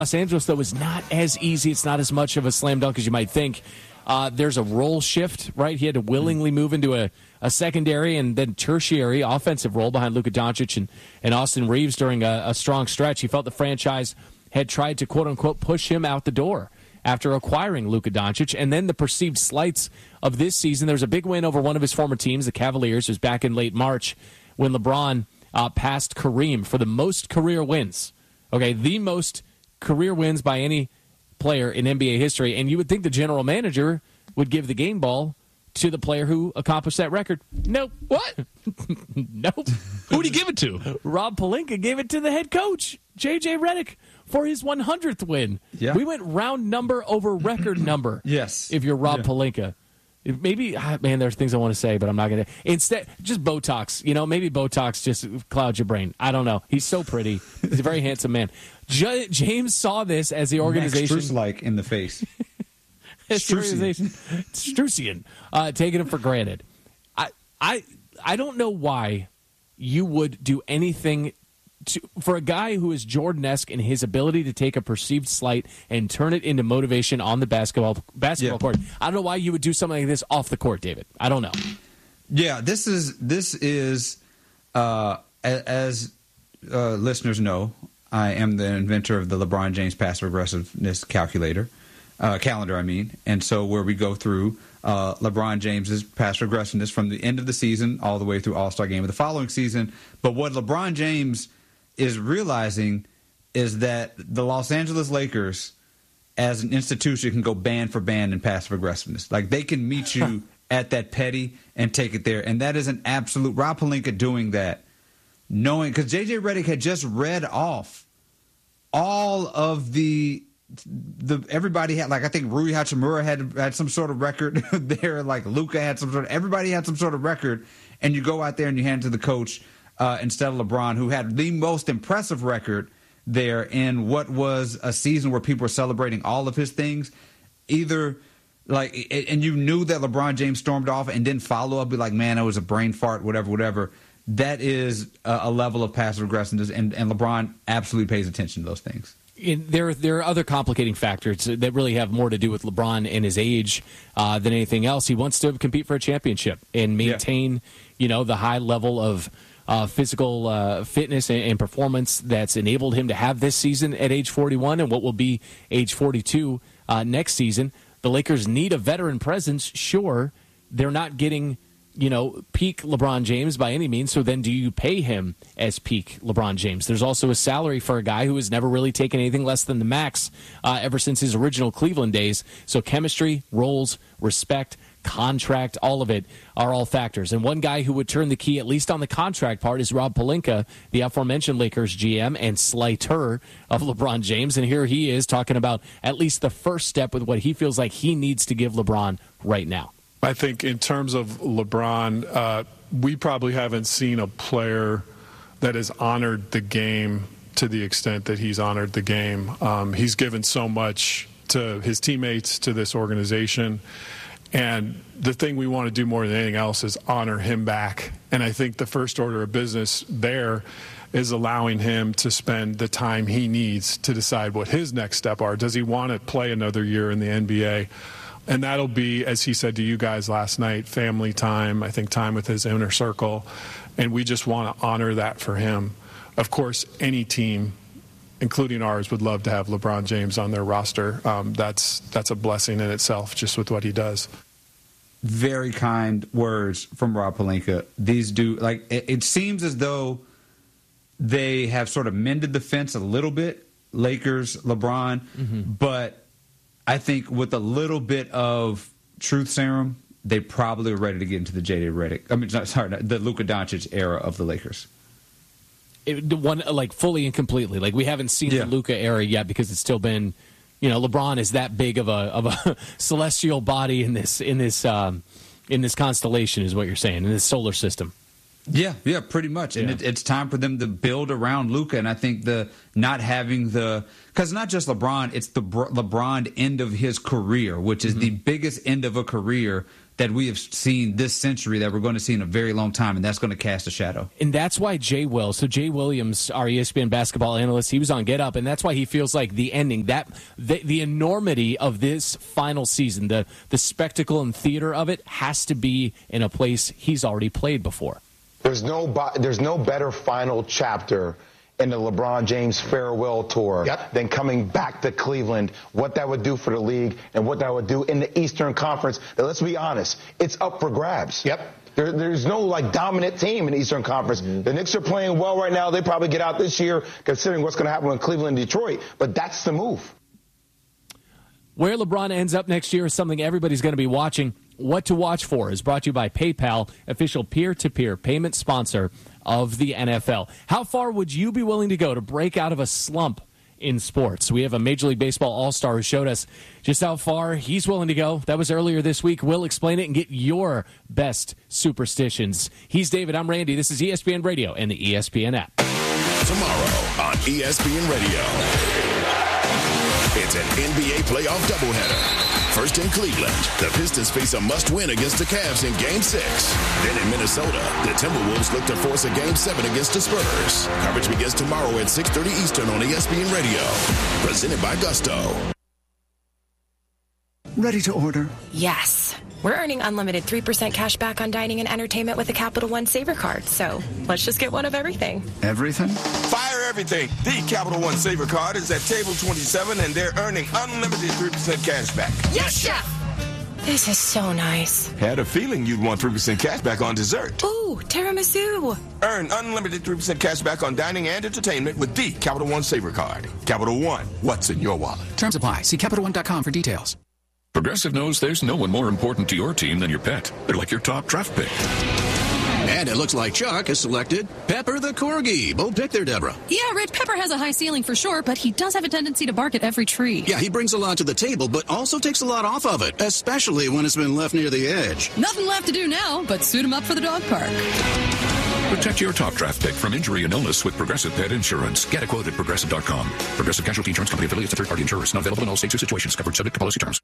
Los Angeles, though, is not as easy. It's not as much of a slam dunk as you might think. There's a role shift, right? He had to willingly move into a secondary and then tertiary offensive role behind Luka Doncic and Austin Reeves during a strong stretch. He felt the franchise had tried to, quote-unquote, push him out the door after acquiring Luka Doncic. And then the perceived slights of this season. There was a big win over one of his former teams, the Cavaliers. It was back in late March when LeBron passed Kareem for the most career wins. Okay, the most career wins by any player in NBA history, and you would think the general manager would give the game ball to the player who accomplished that record. Nope. What? Nope. Who would he give it to? Rob Pelinka gave it to the head coach, J.J. Redick, for his 100th win. Yeah. We went round number over record number. Yes. If you're Rob Pelinka. Maybe, man, there's things I want to say, but I'm not going to. Instead, just Botox. Maybe Botox just clouds your brain. I don't know. He's so pretty. He's a very handsome man. James saw this as the organization. Max Strus-like in the face. Strusian. Taking him for granted. I don't know why you would do anything for a guy who is Jordan-esque in his ability to take a perceived slight and turn it into motivation on the basketball court. I don't know why you would do something like this off the court, David. I don't know. Yeah, this is as listeners know, I am the inventor of the LeBron James passive aggressiveness calendar. And so where we go through LeBron James's passive aggressiveness from the end of the season all the way through All-Star game of the following season. But what LeBron James is realizing is that the Los Angeles Lakers, as an institution, can go band for band in passive aggressiveness. Like, they can meet you at that petty and take it there. And that is an absolute Rob Pelinka doing that, knowing, because J.J. Redick had just read off all of the everybody had, like, I think Rui Hachimura had some sort of record there, like Luka had some sort of, everybody had some sort of record, and you go out there and you hand it to the coach instead of LeBron, who had the most impressive record there in what was a season where people were celebrating all of his things. Either like, and you knew that LeBron James stormed off and didn't follow up, be like, man, it was a brain fart, whatever. That is a level of passive aggressiveness, and LeBron absolutely pays attention to those things. There are other complicating factors that really have more to do with LeBron and his age than anything else. He wants to compete for a championship and maintain, the high level of physical fitness and performance that's enabled him to have this season at age 41 and what will be age 42 next season. The Lakers need a veteran presence. Sure, they're not getting peak LeBron James by any means, so then do you pay him as peak LeBron James? There's also a salary for a guy who has never really taken anything less than the max ever since his original Cleveland days. So chemistry, roles, respect, contract, all of it are all factors. And one guy who would turn the key, at least on the contract part, is Rob Pelinka, the aforementioned Lakers GM and slighter of LeBron James. And here he is talking about at least the first step with what he feels like he needs to give LeBron right now. I think in terms of LeBron, we probably haven't seen a player that has honored the game to the extent that he's honored the game. He's given so much to his teammates, to this organization. And the thing we want to do more than anything else is honor him back. And I think the first order of business there is allowing him to spend the time he needs to decide what his next step are. Does he want to play another year in the NBA? And that'll be, as he said to you guys last night, family time, I think time with his inner circle. And we just want to honor that for him. Of course, any team, including ours, would love to have LeBron James on their roster. That's a blessing in itself, just with what he does. Very kind words from Rob Pelinka. These it seems as though they have sort of mended the fence a little bit, Lakers, LeBron, but I think with a little bit of truth serum, they probably are ready to get into the the Luka Doncic era of the Lakers. Fully and completely. Like, we haven't seen the Luka era yet because it's still been, LeBron is that big of a celestial body in this constellation, is what you're saying, in this solar system. Yeah, pretty much. And it's time for them to build around Luka. And I think because not just LeBron, it's the LeBron end of his career, which is the biggest end of a career that we have seen this century that we're going to see in a very long time, and that's going to cast a shadow. And that's why Jay Williams, our ESPN basketball analyst, he was on Get Up, and that's why he feels like the ending, the enormity of this final season, the spectacle and theater of it has to be in a place he's already played before. There's no better final chapter in the LeBron James farewell tour than coming back to Cleveland, what that would do for the league and what that would do in the Eastern Conference. Now, let's be honest, it's up for grabs. There's no dominant team in the Eastern Conference. The Knicks are playing well right now. They probably get out this year considering what's going to happen with Cleveland and Detroit, but that's the move. Where LeBron ends up next year is something everybody's going to be watching. What to watch for is brought to you by PayPal, official peer-to-peer payment sponsor of the NFL. How far would you be willing to go to break out of a slump in sports? We have a Major League Baseball All-Star who showed us just how far he's willing to go. That was earlier this week. We'll explain it and get your best superstitions. He's David. I'm Randy. This is ESPN Radio and the ESPN app. Tomorrow on ESPN Radio. It's an NBA playoff doubleheader. First in Cleveland, the Pistons face a must-win against the Cavs in Game 6. Then in Minnesota, the Timberwolves look to force a Game 7 against the Spurs. Coverage begins tomorrow at 6:30 Eastern on ESPN Radio. Presented by Gusto. Ready to order? Yes. We're earning unlimited 3% cash back on dining and entertainment with a Capital One Saver card. So let's just get one of everything. Everything? Fire everything. The Capital One Saver card is at table 27, and they're earning unlimited 3% cash back. Yes, Chef! This is so nice. Had a feeling you'd want 3% cash back on dessert. Ooh, tiramisu. Earn unlimited 3% cash back on dining and entertainment with the Capital One Saver card. Capital One, what's in your wallet? Terms apply. See CapitalOne.com for details. Progressive knows there's no one more important to your team than your pet. They're like your top draft pick. And it looks like Chuck has selected Pepper the Corgi. Bold pick there, Deborah. Yeah, Rich, Pepper has a high ceiling for sure, but he does have a tendency to bark at every tree. Yeah, he brings a lot to the table, but also takes a lot off of it, especially when it's been left near the edge. Nothing left to do now but suit him up for the dog park. Protect your top draft pick from injury and illness with Progressive Pet Insurance. Get a quote at Progressive.com. Progressive Casualty Insurance Company affiliates and third-party insurers. Not available in all states or situations. Covered subject to policy terms.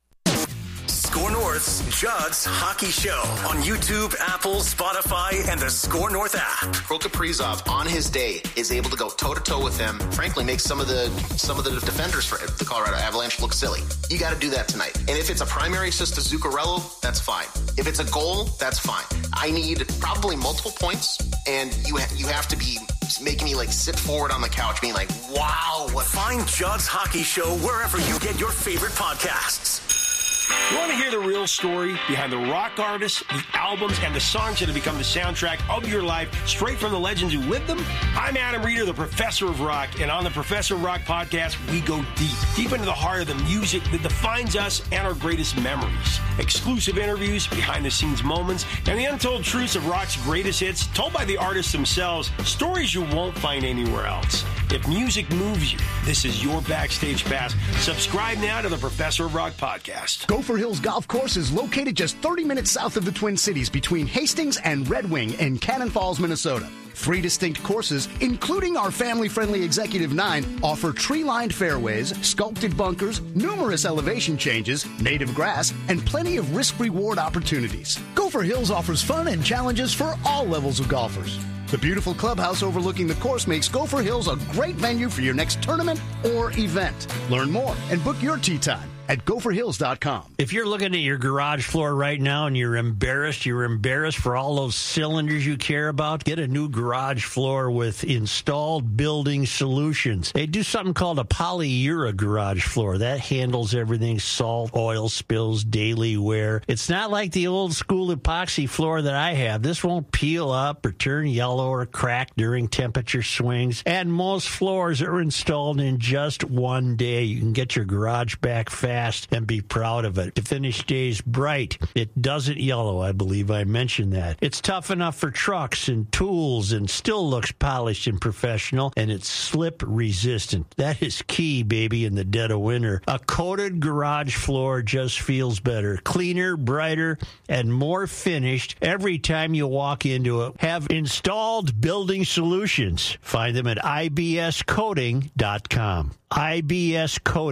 Score North's Judd's Hockey Show on YouTube, Apple, Spotify, and the Score North app. Kirill Kaprizov, on his day, is able to go toe-to-toe with him. Frankly, makes some of the defenders for the Colorado Avalanche look silly. You got to do that tonight. And if it's a primary assist to Zuccarello, that's fine. If it's a goal, that's fine. I need probably multiple points, and you have to be making me sit forward on the couch, being like, wow. Find Judd's Hockey Show wherever you get your favorite podcasts. You want to hear the real story behind the rock artists, the albums, and the songs that have become the soundtrack of your life, straight from the legends who lived them? I'm Adam Reeder, the Professor of Rock, and on the Professor of Rock podcast, we go deep into the heart of the music that defines us and our greatest memories. Exclusive interviews, behind-the-scenes moments, and the untold truths of rock's greatest hits, told by the artists themselves, stories you won't find anywhere else. If music moves you, this is your backstage pass. Subscribe now to the Professor of Rock podcast. Gopher Hills Golf Course is located just 30 minutes south of the Twin Cities between Hastings and Red Wing in Cannon Falls, Minnesota. 3 distinct courses, including our family-friendly Executive 9, offer tree-lined fairways, sculpted bunkers, numerous elevation changes, native grass, and plenty of risk-reward opportunities. Gopher Hills offers fun and challenges for all levels of golfers. The beautiful clubhouse overlooking the course makes Gopher Hills a great venue for your next tournament or event. Learn more and book your tee time at gopherhills.com. If you're looking at your garage floor right now and you're embarrassed for all those cylinders you care about, get a new garage floor with Installed Building Solutions. They do something called a polyura garage floor. That handles everything, salt, oil spills, daily wear. It's not like the old school epoxy floor that I have. This won't peel up or turn yellow or crack during temperature swings. And most floors are installed in just one day. You can get your garage back fast and be proud of it. The finish stays bright. It doesn't yellow, I believe I mentioned that. It's tough enough for trucks and tools and still looks polished and professional, and it's slip resistant. That is key, baby, in the dead of winter. A coated garage floor just feels better, cleaner, brighter, and more finished every time you walk into it. Have Installed Building Solutions. Find them at ibscoating.com. ibscoating.com.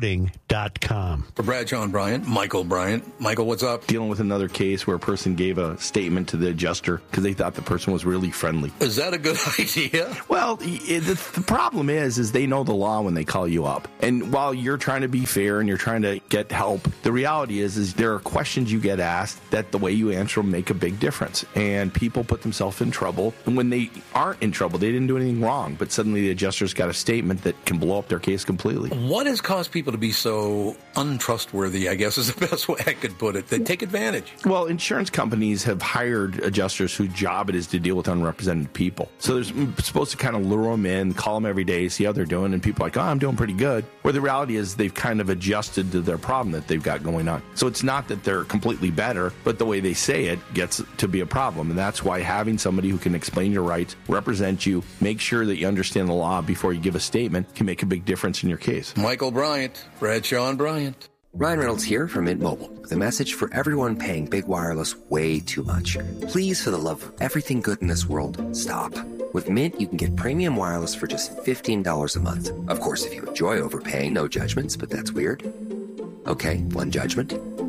MintMobile.com. For Bradshaw and Bryant, Michael Bryant. Michael, what's up? Dealing with another case where a person gave a statement to the adjuster because they thought the person was really friendly. Is that a good idea? Well, the problem is they know the law when they call you up. And while you're trying to be fair and you're trying to get help, the reality is there are questions you get asked that the way you answer them make a big difference. And people put themselves in trouble. And when they aren't in trouble, they didn't do anything wrong. But suddenly the adjuster's got a statement that can blow up their case completely. What has caused people to be so untrustworthy, I guess is the best way I could put it? They take advantage. Well, insurance companies have hired adjusters whose job it is to deal with unrepresented people. So they're supposed to kind of lure them in, call them every day, see how they're doing, and people are like, oh, I'm doing pretty good. Where the reality is they've kind of adjusted to their problem that they've got going on. So it's not that they're completely better, but the way they say it gets to be a problem. And that's why having somebody who can explain your rights, represent you, make sure that you understand the law before you give a statement can make a big difference in your case. Michael Bryant, Bradshaw and Bryant. Ryan Reynolds here from Mint Mobile with a message for everyone paying big wireless way too much. Please, for the love of everything good in this world, stop. With Mint, you can get premium wireless for just $15 a month. Of course, if you enjoy overpaying, no judgments, but that's weird. Okay, one judgment.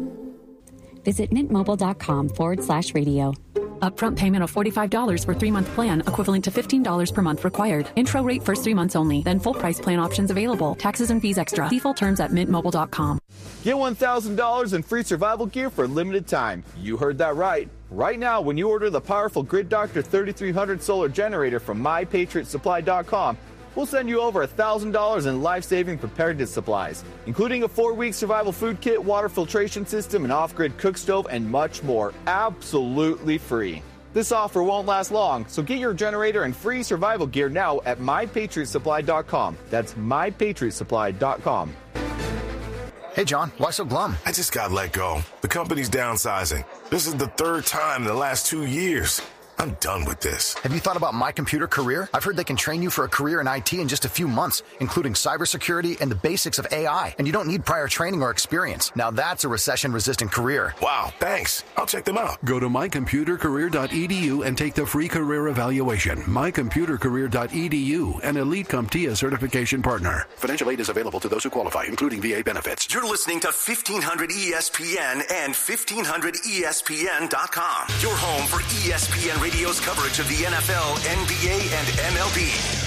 Visit mintmobile.com/radio. Upfront payment of $45 for 3-month plan, equivalent to $15 per month required. Intro rate first 3 months only, then full price plan options available. Taxes and fees extra. See full terms at mintmobile.com. Get $1,000 in free survival gear for a limited time. You heard that right. Right now, when you order the powerful Grid Doctor 3300 solar generator from MyPatriotSupply.com, we'll send you over $1,000 in life-saving preparedness supplies, including a 4-week survival food kit, water filtration system, an off-grid cook stove, and much more, absolutely free. This offer won't last long, so get your generator and free survival gear now at MyPatriotSupply.com. That's MyPatriotSupply.com. Hey, John, why so glum? I just got let go. The company's downsizing. This is the 3rd time in the last 2 years. I'm done with this. Have you thought about My Computer Career? I've heard they can train you for a career in IT in just a few months, including cybersecurity and the basics of AI. And you don't need prior training or experience. Now that's a recession-resistant career. Wow, thanks. I'll check them out. Go to mycomputercareer.edu and take the free career evaluation. mycomputercareer.edu, an Elite CompTIA certification partner. Financial aid is available to those who qualify, including VA benefits. You're listening to 1500 ESPN and 1500ESPN.com. Your home for ESPN Radio's coverage of the NFL, NBA, and MLB.